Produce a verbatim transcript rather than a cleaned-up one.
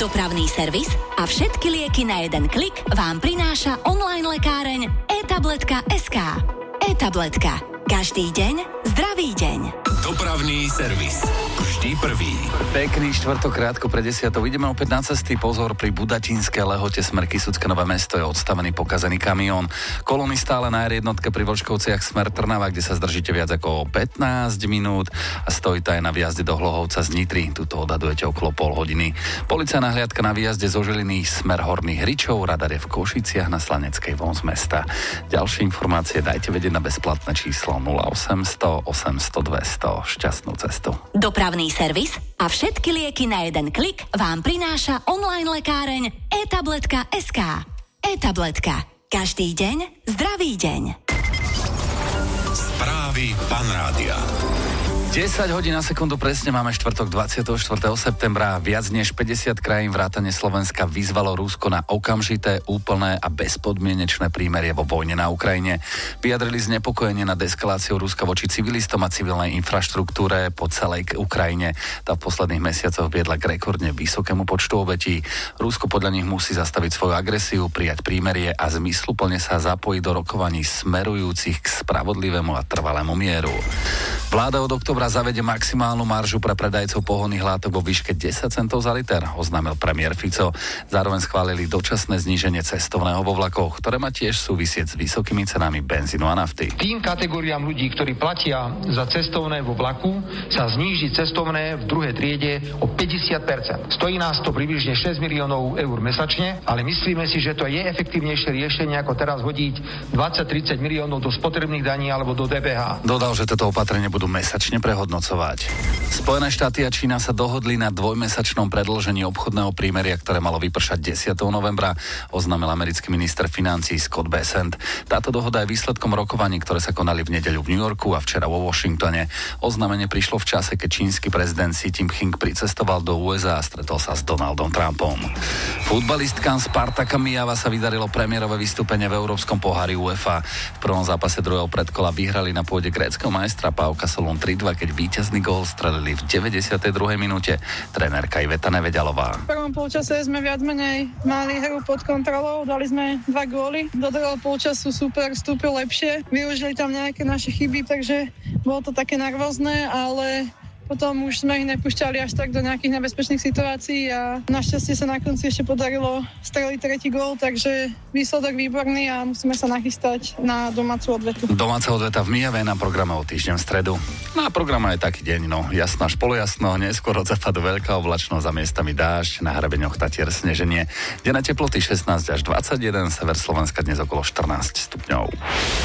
Dopravný servis a všetky lieky na jeden klik vám prináša online lekáreň e-tabletka bodka es ká. E-tabletka. Každý deň zdravý deň. Dopravný servis. Vždy prvý. Pekný štvrtok, krátko pre desiatou. Ideme opäť na cesty. Pozor, pri Budatinskej Lehote smer Kysucké Nové Mesto je odstavený pokazený kamión. Kolóny stále na er jednotke pri Vlčkovciach smer Trnava, kde sa zdržíte viac ako pätnásť minút a stojí to aj na výjazde do Hlohovca z Nitry. Tuto odhadujete okolo pol hodiny. Policajná hliadka na výjazde zo Žiliny smer Horných Hričov, radar je v Košiciach na Slaneckej von z mesta. Ďalšie informácie dajte vedieť na bezplatné číslo nula osemsto osemsto dvesto. Šťastnú cestu. Dopravný servis a všetky lieky na jeden klik vám prináša online lekáreň e-tabletka bodka es ká. E-tabletka. Každý deň zdravý deň. Správy Fanrádia. desať hodín na sekundu presne, máme štvrtok dvadsiateho štvrtého septembra. Viac než päťdesiat krajín vrátane Slovenska vyzvalo Rusko na okamžité, úplné a bezpodmienečné prímerie vo vojne na Ukrajine. Vyjadrili znepokojenie nad eskaláciou Ruska voči civilistom a civilnej infraštruktúre po celej Ukrajine. Tá v posledných mesiacoch viedla k rekordne vysokému počtu obetí. Rusko podľa nich musí zastaviť svoju agresiu, prijať prímerie a zmysluplne sa zapojiť do rokovaní smerujúcich k spravodlivému a trvalému mieru. Vláda od októbra zavede maximálnu maržu pre predajcov pohonných látok vo výške desať centov za liter, oznámil premiér Fico. Zároveň schválili dočasné zníženie cestovného vo vlakoch, ktoré má tiež súvisieť s vysokými cenami benzínu a nafty. Tým kategóriám ľudí, ktorí platia za cestovné vo vlaku, sa zníži cestovné v druhej triede o päťdesiat percent. Stojí nás to približne šesť miliónov eur mesačne, ale myslíme si, že to je efektívnejšie riešenie, ako teraz hodiť dvadsať tridsať miliónov do spotrebných daní alebo do dé pé há. Dodal, že toto opatrenie budú mesačne prehodnocovať. Spojené štáty a Čína sa dohodli na dvojmesačnom predĺžení obchodného prímeria, ktoré malo vypršať desiateho novembra, oznámil americký minister financií Scott Bessent. Táto dohoda je výsledkom rokovaní, ktoré sa konali v nedeľu v New Yorku a včera vo Washingtone. Oznámenie prišlo v čase, keď čínsky prezident Xi Jinping pricestoval do ú es á a stretol sa s Donaldom Trumpom. Futbalistkám Spartaka Mijava sa vydarilo premiérové vystúpenie v Európskom pohári UEFA. V prvom zápase druhého predkola vyhrali na pôde gréckeho majstra Pávka Solún tri dva, keď víťazný gól strelili v deväťdesiatej druhej minúte trenérka Iveta Neveďalová. V prvom polčase sme viac menej mali hru pod kontrolou, dali sme dva góly. Do druhého polčasu super vstúpil lepšie, využili tam nejaké naše chyby, takže bolo to také nervózne, ale potom už sme ich nepúšťali až tak do nejakých nebezpečných situácií a našťastie sa na konci ešte podarilo streliť tretí gól, takže výsledok výborný a musíme sa nachystať na domácu odvetu. Domáca odveta v Mijave na programe o týždeň v stredu. Na programe je taký deň, no jasno až polojasno, neskôr od západu veľká oblačnosť a miestami dážď, na hrebeňoch Tatier sneženie. Denné teploty šestnásť až dvadsaťjeden, sever Slovenska dnes okolo štrnásť stupňov.